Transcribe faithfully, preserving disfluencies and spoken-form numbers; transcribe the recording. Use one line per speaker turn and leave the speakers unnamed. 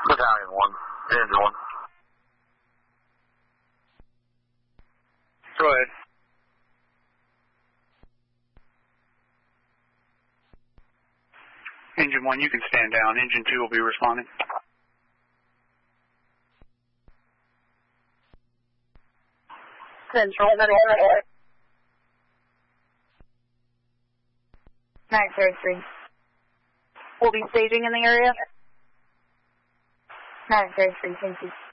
Battalion one, Engine one.
Go ahead. Engine one, you can stand down. Engine two will be responding.
Central. Max thirty-three. We'll be staging in the area. Max thirty-three, thank you.